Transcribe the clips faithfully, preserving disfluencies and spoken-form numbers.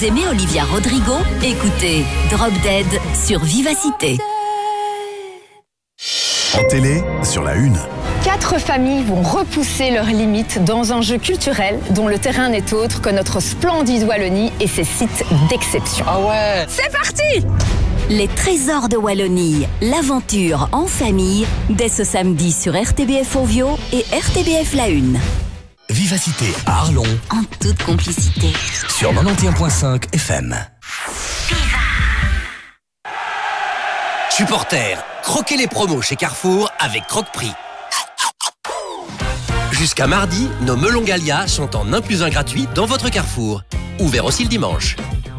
Vous aimez Olivia Rodrigo? Écoutez Drop Dead sur Vivacité. En télé, sur la une. Quatre familles vont repousser leurs limites dans un jeu culturel dont le terrain n'est autre que notre splendide Wallonie et ses sites d'exception. Ah ouais! C'est parti! Les trésors de Wallonie, l'aventure en famille, dès ce samedi sur R T B F Ovio et R T B F La Une. Vivacité à Arlon, En toute complicité. sur quatre-vingt-onze virgule cinq F M. Supporters, croquez les promos chez Carrefour avec Croque-Prix. Jusqu'à mardi, nos melons Gallia sont en un plus un gratuit dans votre Carrefour. Ouvert aussi le dimanche.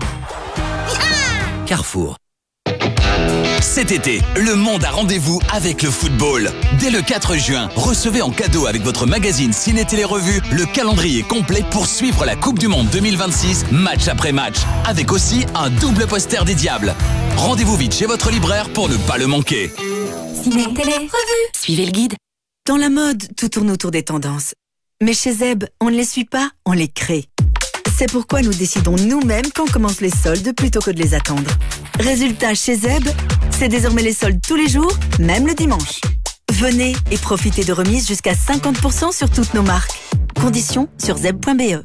Carrefour. Cet été, le monde a rendez-vous avec le football. Dès le quatre juin, recevez en cadeau avec votre magazine Ciné Télé Revue le calendrier complet pour suivre la Coupe du Monde deux mille vingt-six, match après match, avec aussi un double poster des Diables. Rendez-vous vite chez votre libraire pour ne pas le manquer. Ciné Télé Revue. Suivez le guide. Dans la mode, tout tourne autour des tendances. Mais chez Zeb, on ne les suit pas, on les crée. C'est pourquoi nous décidons nous-mêmes quand commencent les soldes plutôt que de les attendre. Résultat, chez Zeb, c'est désormais les soldes tous les jours, même le dimanche. Venez et profitez de remises jusqu'à cinquante pour cent sur toutes nos marques. Conditions sur zeb point b e.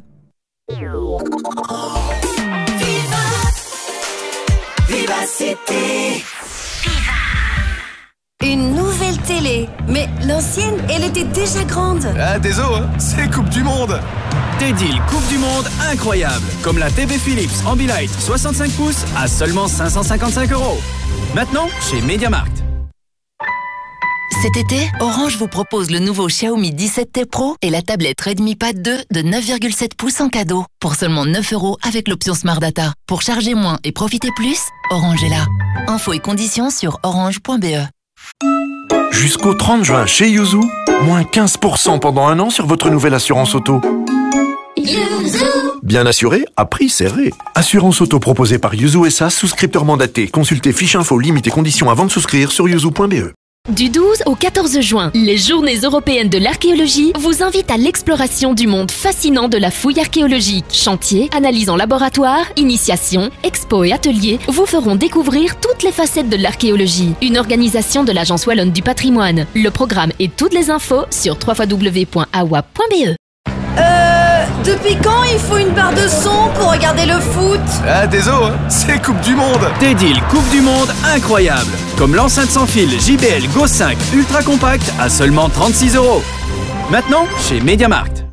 Vivacité. Une nouvelle télé. Mais l'ancienne, elle était déjà grande. Ah, désolé, hein, c'est Coupe du Monde. Des deals Coupe du Monde incroyables, comme la T V Philips Ambilight soixante-cinq pouces à seulement cinq cent cinquante-cinq euros. Maintenant, chez MediaMarkt. Cet été, Orange vous propose le nouveau Xiaomi dix-sept T Pro et la tablette Redmi Pad deux de neuf virgule sept pouces en cadeau. Pour seulement neuf euros avec l'option Smart Data. Pour charger moins et profiter plus, Orange est là. Infos et conditions sur orange point b e. Jusqu'au trente juin chez Yuzu, moins quinze pour cent pendant un an sur votre nouvelle assurance auto. Yuzu. Bien assuré, à prix serré. Assurance auto proposée par Yuzu S A, souscripteur mandaté. Consultez fiche info, limites et conditions avant de souscrire sur yuzu point b e. Du douze au quatorze juin, les Journées européennes de l'archéologie vous invitent à l'exploration du monde fascinant de la fouille archéologique. Chantiers, analyses en laboratoire, initiations, expos et ateliers vous feront découvrir toutes les facettes de l'archéologie. Une organisation de l'Agence Wallonne du patrimoine. Le programme et toutes les infos sur w w w point a w a point b e. Euh... Depuis quand il faut une barre de son pour regarder le foot? Ah, désolé, hein, c'est Coupe du Monde. Des deals Coupe du Monde incroyables, comme l'enceinte sans fil J B L Go cinq ultra compact à seulement trente-six euros. Maintenant, chez MediaMarkt.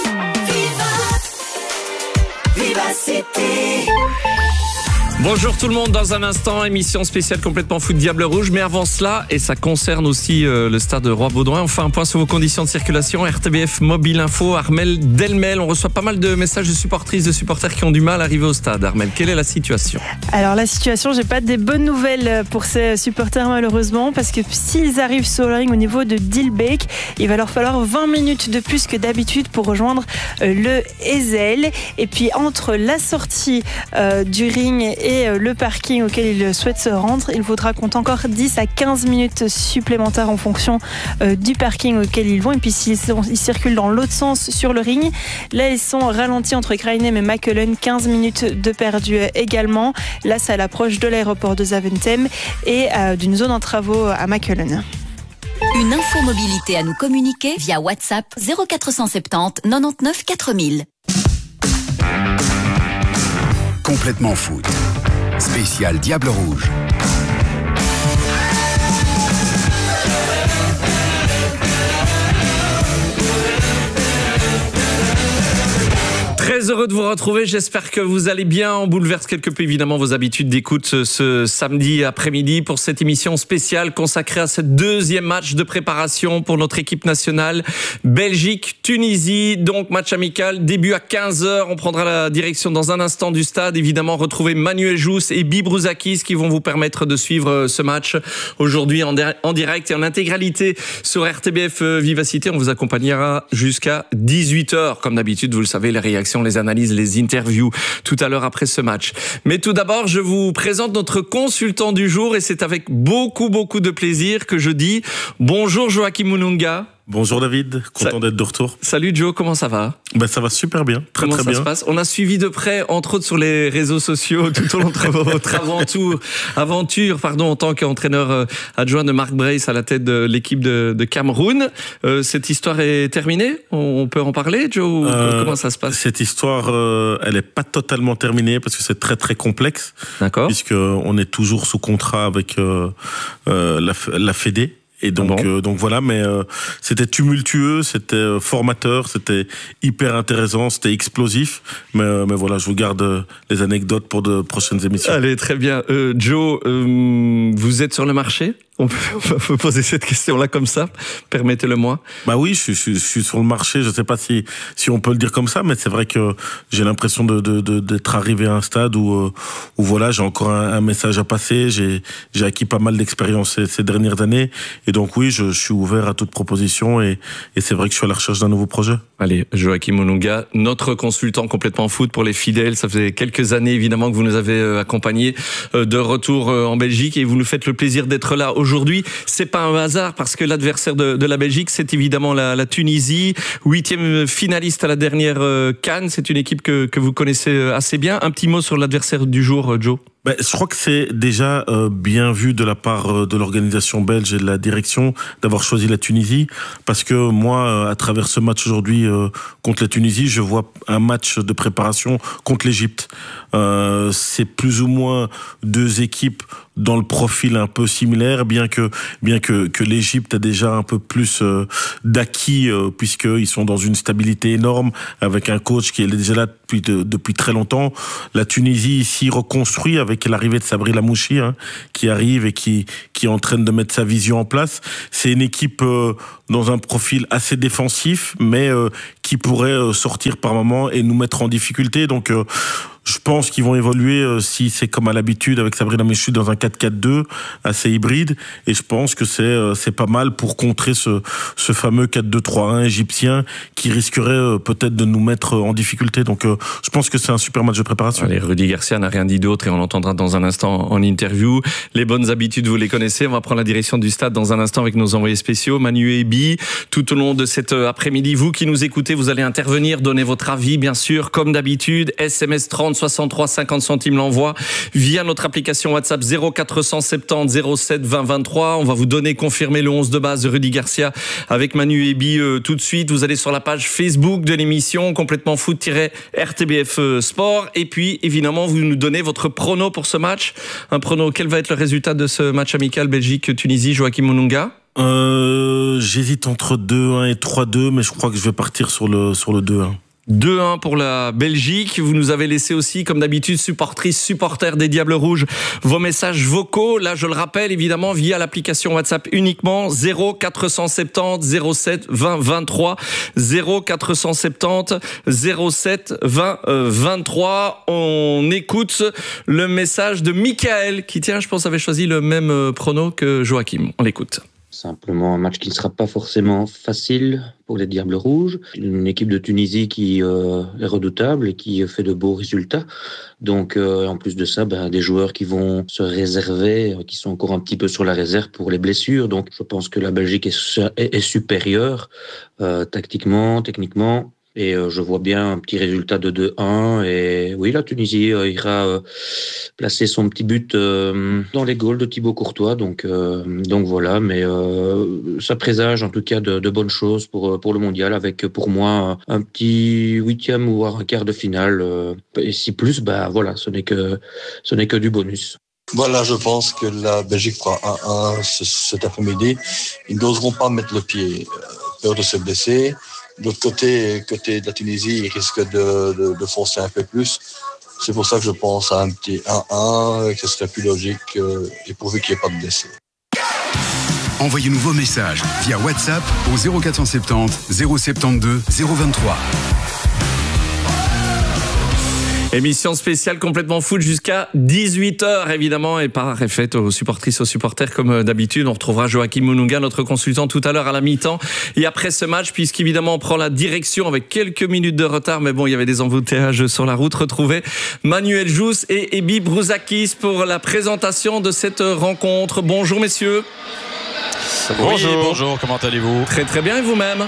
Vivacité. Bonjour tout le monde, dans un instant, émission spéciale complètement foot Diable Rouge, mais avant cela, et ça concerne aussi euh, le stade de Roi-Baudouin, on fait un point sur vos conditions de circulation. R T B F Mobile Info, Armel Delmel, on reçoit pas mal de messages de supportrices, de supporters qui ont du mal à arriver au stade. Armel, quelle est la situation? Alors la situation, j'ai pas des bonnes nouvelles pour ces supporters malheureusement, parce que s'ils arrivent sur le ring au niveau de Dilbeek, il va leur falloir vingt minutes de plus que d'habitude pour rejoindre euh, le Ezel. Et puis entre la sortie euh, du ring et le parking auquel ils souhaitent se rendre, il faudra compter encore dix à quinze minutes supplémentaires en fonction euh, du parking auquel ils vont. Et puis s'ils ils circulent dans l'autre sens sur le ring, là ils sont ralentis entre Krainem et Mackelen, quinze minutes de perdu également. Là c'est à l'approche de l'aéroport de Zaventem et euh, d'une zone en travaux à Mackelen. Une info mobilité à nous communiquer via WhatsApp zéro quatre cent soixante-dix quatre-vingt-dix-neuf quatre mille. Complètement foot. Spécial Diable Rouge. Très heureux de vous retrouver, j'espère que vous allez bien. On bouleverse quelque peu évidemment vos habitudes d'écoute ce, ce samedi après-midi pour cette émission spéciale consacrée à ce deuxième match de préparation pour notre équipe nationale Belgique-Tunisie. Donc match amical, début à quinze heures. On prendra la direction dans un instant du stade. Évidemment, retrouver Manuel Jousse et Bibrouzakis qui vont vous permettre de suivre ce match aujourd'hui en, en direct et en intégralité sur R T B F Vivacité. On vous accompagnera jusqu'à dix-huit heures. Comme d'habitude, vous le savez, les réactions, les analyses, les interviews tout à l'heure après ce match. Mais tout d'abord, je vous présente notre consultant du jour et c'est avec beaucoup, beaucoup de plaisir que je dis bonjour Joachim Mununga. Bonjour David, content Sa- d'être de retour. Salut Joe, comment ça va? Ben, ça va super bien, très Comment très ça bien. se passe? On a suivi de près, entre autres sur les réseaux sociaux, tout au long de votre aventure, aventure pardon, en tant qu'entraîneur euh, adjoint de Mark Brace à la tête de l'équipe de, de Cameroun. Euh, cette histoire est terminée? On peut en parler, Joe? Euh, Comment ça se passe? Cette histoire, euh, elle n'est pas totalement terminée parce que c'est très très complexe. D'accord. Puisqu'on est toujours sous contrat avec euh, euh, la, la Fédé. Et donc, bon. euh, donc voilà, mais euh, c'était tumultueux, c'était euh, formateur, c'était hyper intéressant, c'était explosif. Mais, euh, mais voilà, je vous garde euh, les anecdotes pour de prochaines émissions. Allez, très bien. Euh, Joe, euh, vous êtes sur le marché? On peut, on peut poser cette question-là comme ça, permettez-le-moi. Bah oui, je, je, je suis sur le marché, je sais pas si, si on peut le dire comme ça, mais c'est vrai que j'ai l'impression de, de, de, d'être arrivé à un stade où, euh, où voilà, j'ai encore un, un message à passer, j'ai, j'ai acquis pas mal d'expérience ces, ces dernières années, et donc oui, je, je suis ouvert à toute proposition, et, et c'est vrai que je suis à la recherche d'un nouveau projet. Allez, Joachim Monunga, notre consultant complètement foot pour les fidèles, ça faisait quelques années évidemment que vous nous avez accompagnés de retour en Belgique, et vous nous faites le plaisir d'être là aujourd'hui. C'est pas un hasard parce que l'adversaire de, de la Belgique, c'est évidemment la, la Tunisie, huitième finaliste à la dernière CAN. C'est une équipe que, que vous connaissez assez bien. Un petit mot sur l'adversaire du jour, Joe. Ben, je crois que c'est déjà euh, bien vu de la part euh, de l'organisation belge et de la direction d'avoir choisi la Tunisie, parce que moi, euh, à travers ce match aujourd'hui euh, contre la Tunisie, je vois un match de préparation contre l'Égypte. Euh, c'est plus ou moins deux équipes dans le profil un peu similaire, bien que bien que que l'Égypte a déjà un peu plus euh, d'acquis euh, puisqu'ils sont dans une stabilité énorme avec un coach qui est déjà là depuis de, depuis très longtemps. La Tunisie ici reconstruit avec l'arrivée de Sabri Lamouchi, hein, qui arrive et qui qui est en train de mettre sa vision en place. C'est une équipe euh, dans un profil assez défensif, mais euh, qui pourrait euh, sortir par moment et nous mettre en difficulté. Donc euh, je pense qu'ils vont évoluer euh, si c'est comme à l'habitude avec Sabrina Méchu dans un quatre quatre deux assez hybride, et je pense que c'est euh, c'est pas mal pour contrer ce ce fameux quatre deux trois un égyptien qui risquerait euh, peut-être de nous mettre en difficulté. Donc euh, je pense que c'est un super match de préparation. Allez, Rudy Garcia n'a rien dit d'autre et on l'entendra dans un instant en interview. Les bonnes habitudes, vous les connaissez. On va prendre la direction du stade dans un instant avec nos envoyés spéciaux, Manu et Bi. Tout au long de cet après-midi, vous qui nous écoutez, vous allez intervenir, donner votre avis, bien sûr, comme d'habitude. S M S trente soixante-trois cinquante centimes l'envoi via notre application WhatsApp zéro quatre cent soixante-dix zéro sept vingt vingt-trois. On va vous donner, confirmer le onze de base de Rudy Garcia avec Manu et Bi euh, tout de suite. Vous allez sur la page Facebook de l'émission complètement foot-R T B F Sport, et puis évidemment vous nous donnez votre prono pour ce match. Un prono, quel va être le résultat de ce match amical Belgique-Tunisie, Joachim Monunga? Euh, j'hésite entre deux un et trois deux, mais je crois que je vais partir sur le, sur le deux un. deux un pour la Belgique. Vous nous avez laissé aussi, comme d'habitude, supportrices, supporters des Diables Rouges, vos messages vocaux. Là, je le rappelle, évidemment, via l'application WhatsApp uniquement. zéro quatre cent soixante-dix zéro sept vingt vingt-trois. zéro quatre cent soixante-dix zéro sept vingt vingt-trois. On écoute le message de Michael, qui, tiens, je pense, avait choisi le même prono que Joachim. On l'écoute. Simplement un match qui ne sera pas forcément facile pour les Diables Rouges. Une équipe de Tunisie qui euh, est redoutable et qui fait de beaux résultats. Donc euh, en plus de ça, ben, des joueurs qui vont se réserver, qui sont encore un petit peu sur la réserve pour les blessures. Donc je pense que la Belgique est, est, est supérieure euh, tactiquement, techniquement. Et euh, je vois bien un petit résultat de deux un. Et oui, la Tunisie euh, ira euh, placer son petit but euh, dans les goals de Thibaut Courtois. Donc, euh, donc voilà, mais euh, ça présage en tout cas de, de bonnes choses pour, pour le mondial, avec pour moi un petit huitième ou un quart de finale. Euh, et si plus, bah voilà, ce n'est que, ce n'est que du bonus. Voilà, je pense que la Belgique fera un un cet après-midi. Ils n'oseront pas mettre le pied, peur de se blesser. De l'autre côté, côté de la Tunisie, ils risquent de, de, de foncer un peu plus. C'est pour ça que je pense à un petit un un, que ce serait plus logique, euh, et pourvu qu'il n'y ait pas de blessés. Envoyez-nous vos messages via WhatsApp au zéro quatre cent soixante-dix zéro soixante-douze zéro vingt-trois. Émission spéciale complètement foot jusqu'à dix-huit heures, évidemment, et par faite aux supportrices, aux supporters comme d'habitude. On retrouvera Joachim Monunga, notre consultant, tout à l'heure à la mi-temps et après ce match, puisqu'évidemment on prend la direction avec quelques minutes de retard, mais bon, il y avait des embouteillages sur la route. Retrouvez Manuel Jousse et Ebi Brouzakis pour la présentation de cette rencontre. Bonjour messieurs. Bonjour. Oui, bonjour, comment allez-vous? Très très bien, et vous-même?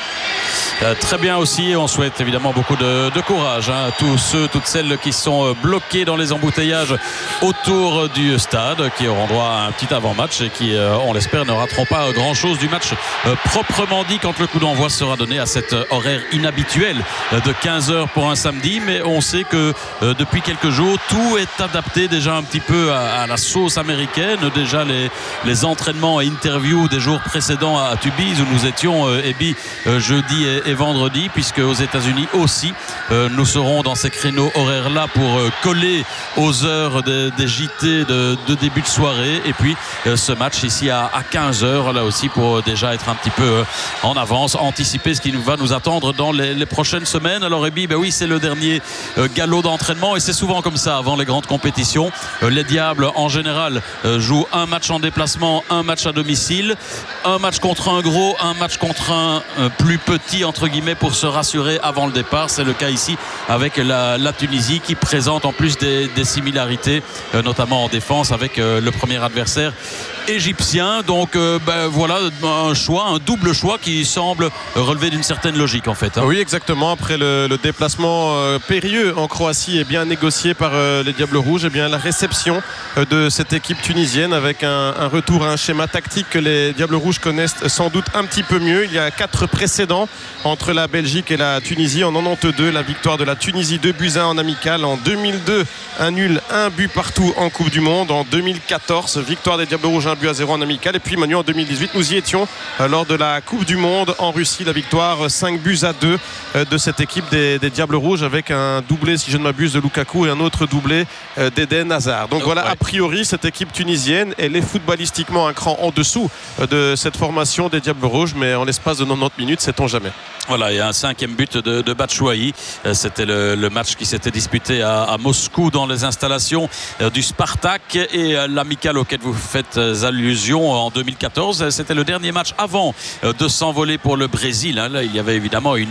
Euh, très bien aussi, on souhaite évidemment beaucoup de, de courage hein, à tous ceux, toutes celles qui sont bloqués dans les embouteillages autour du stade, qui auront droit à un petit avant-match et qui, euh, on l'espère, ne rateront pas grand-chose du match euh, proprement dit quand le coup d'envoi sera donné à cet horaire inhabituel de quinze heures pour un samedi. Mais on sait que euh, depuis quelques jours, tout est adapté déjà un petit peu à, à la sauce américaine. Déjà les, les entraînements et interviews des jours précédents à, à Tubize où nous étions, euh, Ebi, euh, jeudi et et vendredi, puisque aux États-Unis aussi euh, nous serons dans ces créneaux horaires là pour euh, coller aux heures de, des J T de, de début de soirée, et puis euh, ce match ici à, à quinze heures là aussi pour euh, déjà être un petit peu euh, en avance, anticiper ce qui va nous attendre dans les, les prochaines semaines. Alors Ebi, ben oui, c'est le dernier euh, galop d'entraînement et c'est souvent comme ça avant les grandes compétitions. Euh, les Diables en général euh, jouent un match en déplacement, un match à domicile, un match contre un gros, un match contre un euh, plus petit entre guillemets pour se rassurer avant le départ. C'est le cas ici avec la, la Tunisie qui présente en plus des, des similarités euh, notamment en défense avec euh, le premier adversaire égyptien. Donc euh, ben, voilà un choix, un double choix qui semble relever d'une certaine logique en fait hein. Oui, exactement. Après le, le déplacement euh, périlleux en Croatie et bien négocié par euh, les Diables Rouges, et bien la réception euh, de cette équipe tunisienne avec un, un retour à un schéma tactique que les Diables Rouges connaissent sans doute un petit peu mieux. Il y a quatre précédents entre la Belgique et la Tunisie. En quatre-vingt-douze, la victoire de la Tunisie deux buts à un en amical. En deux mille deux, un nul, un but partout en Coupe du Monde. En deux mille quatorze, victoire des Diables Rouges un but à zéro en amical. Et puis Manu, en deux mille dix-huit, nous y étions lors de la Coupe du Monde en Russie. La victoire cinq buts à deux de cette équipe des, des Diables Rouges avec un doublé, si je ne m'abuse, de Lukaku et un autre doublé d'Eden Hazard. Donc voilà, a priori, cette équipe tunisienne, elle est footballistiquement un cran en dessous de cette formation des Diables Rouges, mais en l'espace de quatre-vingt-dix minutes, sait-on jamais. Voilà, il y a un cinquième but de, de Batshuayi. C'était le, le match qui s'était disputé à, à Moscou dans les installations du Spartak, et l'amical auquel vous faites allusion en deux mille quatorze, c'était le dernier match avant de s'envoler pour le Brésil. Là, il y avait évidemment une